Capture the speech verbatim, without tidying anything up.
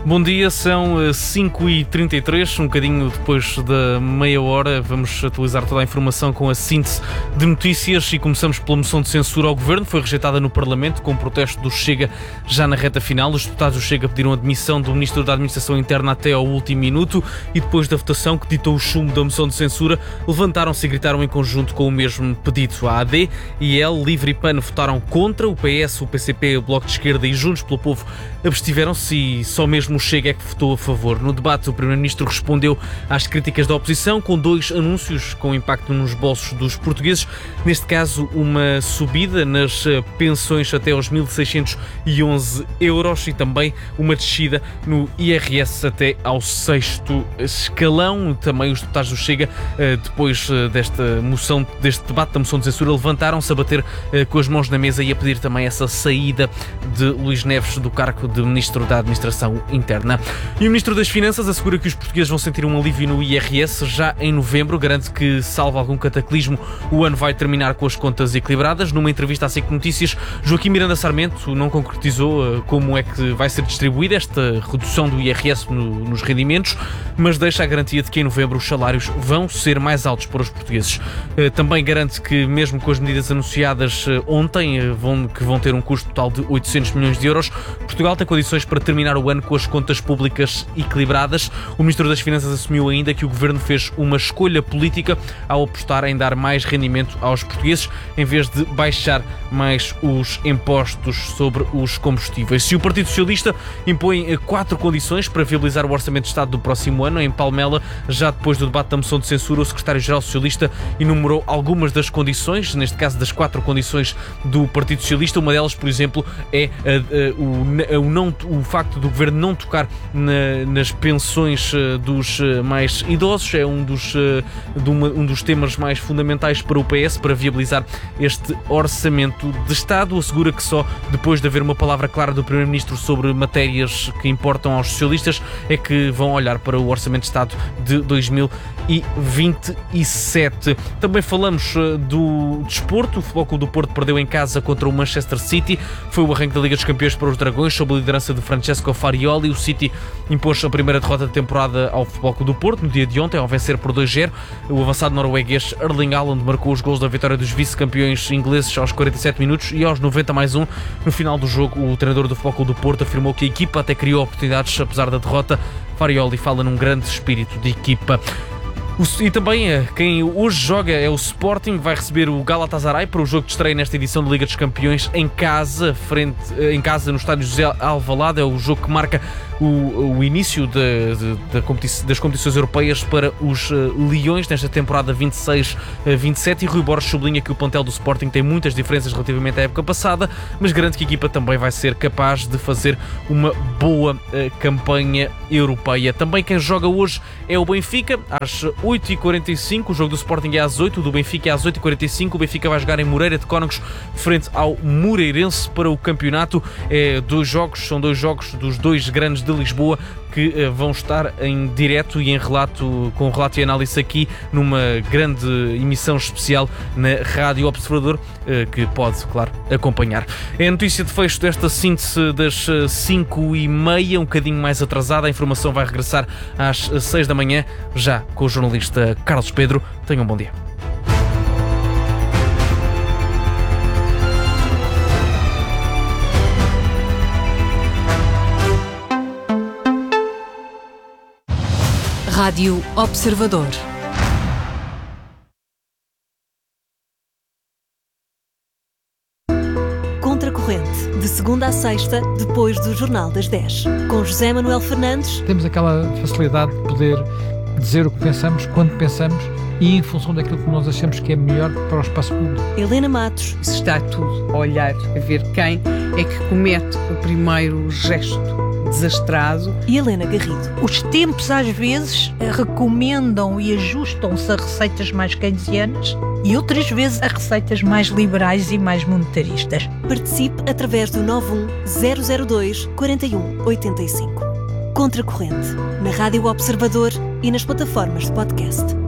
Bom dia, são cinco e trinta e três, um bocadinho depois da meia hora. Vamos atualizar toda a informação com a síntese de notícias e começamos pela moção de censura ao Governo. Foi rejeitada no Parlamento com o protesto do Chega já na reta final. Os deputados do Chega pediram a demissão do Ministro da Administração Interna até ao último minuto e depois da votação que ditou o chumbo da moção de censura, levantaram-se e gritaram em conjunto com o mesmo pedido. A AD, I L, Livre e PAN votaram contra, o P S, o P C P, o Bloco de Esquerda e Juntos pelo Povo abstiveram-se e só mesmo o Chega é que votou a favor. No debate, o Primeiro-Ministro respondeu às críticas da oposição com dois anúncios com impacto nos bolsos dos portugueses. Neste caso, uma subida nas pensões até aos mil seiscentos e onze euros e também uma descida no I R S até ao sexto escalão. Também os deputados do Chega, depois desta moção, deste debate da moção de censura, levantaram-se a bater com as mãos na mesa e a pedir também essa saída de Luís Neves do cargo de Ministro da Administração Interna. E o Ministro das Finanças assegura que os portugueses vão sentir um alívio no I R S já em novembro. Garante que, salvo algum cataclismo, o ano vai terminar com as contas equilibradas. Numa entrevista à SIC Notícias, Joaquim Miranda Sarmento não concretizou como é que vai ser distribuída esta redução do I R S no, nos rendimentos, mas deixa a garantia de que em novembro os salários vão ser mais altos para os portugueses. Também garante que, mesmo com as medidas anunciadas ontem, vão, que vão ter um custo total de oitocentos milhões de euros, Portugal tem condições para terminar o ano com as contas públicas equilibradas. O Ministro das Finanças assumiu ainda que o Governo fez uma escolha política ao apostar em dar mais rendimento aos portugueses, em vez de baixar mais os impostos sobre os combustíveis. Se o Partido Socialista impõe quatro condições para viabilizar o Orçamento de Estado do próximo ano, em Palmela, já depois do debate da moção de censura, o Secretário-Geral Socialista enumerou algumas das condições, neste caso das quatro condições do Partido Socialista. Uma delas, por exemplo, é uh, uh, o, o, não, o facto do Governo não tocar na, nas pensões uh, dos uh, mais idosos. É um dos, uh, de uma, um dos temas mais fundamentais para o P S, para viabilizar este Orçamento de Estado. Assegura que só depois de haver uma palavra clara do Primeiro-Ministro sobre matérias que importam aos socialistas é que vão olhar para o Orçamento de Estado de dois mil e vinte e sete. Também falamos uh, do desporto. O Futebol Clube do Porto perdeu em casa contra o Manchester City. Foi o arranque da Liga dos Campeões para os Dragões, sob a liderança de Francesco Farioli. O City impôs a primeira derrota da temporada ao Futebol Clube do Porto no dia de ontem, ao vencer por dois a zero. O avançado norueguês Erling Haaland marcou os gols da vitória dos vice-campeões ingleses aos quarenta e sete minutos e aos noventa mais um. No final do jogo, o treinador do Futebol Clube do Porto afirmou que a equipa até criou oportunidades, apesar da derrota. Farioli fala num grande espírito de equipa. E também quem hoje joga é o Sporting, vai receber o Galatasaray para o jogo de estreia nesta edição da Liga dos Campeões em casa, frente, em casa no estádio José Alvalade. É o jogo que marca o, o início de, de, de competi- das competições europeias para os uh, Leões nesta temporada vinte e seis vinte e sete. E Rui Borges sublinha que o plantel do Sporting tem muitas diferenças relativamente à época passada, mas garante que a equipa também vai ser capaz de fazer uma boa uh, campanha europeia. Também quem joga hoje é o Benfica, às oito e quarenta e cinco. O jogo do Sporting é às oito, o do Benfica é às oito e quarenta e cinco. O Benfica vai jogar em Moreira de Cónegos frente ao Moreirense para o campeonato. É, dois jogos, são dois jogos dos dois grandes de Lisboa que uh, vão estar em direto e em relato, com relato e análise aqui numa grande emissão especial na Rádio Observador, uh, que pode, claro, acompanhar. É a notícia de fecho desta síntese das cinco e meia, um bocadinho mais atrasada. A informação vai regressar às seis da manhã, já com o jornalista Carlos Pedro. Tenham um bom dia. Rádio Observador. Contracorrente, de segunda a sexta, depois do Jornal das dez. Com José Manuel Fernandes. Temos aquela facilidade de poder dizer o que pensamos, quando pensamos e em função daquilo que nós achamos que é melhor para o espaço público. Helena Matos. Isso está tudo a olhar, a ver quem é que comete o primeiro gesto desastrado. E Helena Garrido. Os tempos às vezes recomendam e ajustam-se a receitas mais keynesianas e outras vezes a receitas mais liberais e mais monetaristas. Participe através do nove um zero zero dois quatro um oito cinco. Contracorrente, na Rádio Observador e nas plataformas de podcast.